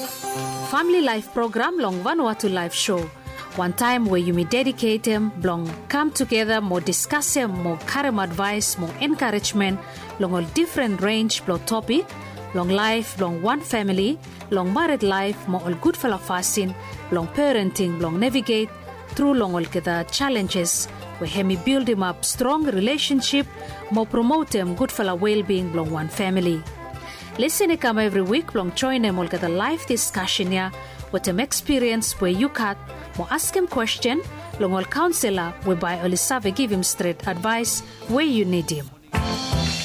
Family Life Program long Vanuatu Live Show. One time where you may dedicate them, long come together, more discuss them, more carry advice, more encouragement, long all different range, long topic, long life, long one family, long married life, more all good fella fasting, long parenting, long navigate through long all the challenges, where hemi build him up strong relationship, more promote them good fella well-being, long one family. Listen to come every week, long join them all the live discussion here, with them experience where you cut, more ask him question, long all counselor, whereby all give him straight advice where you need him.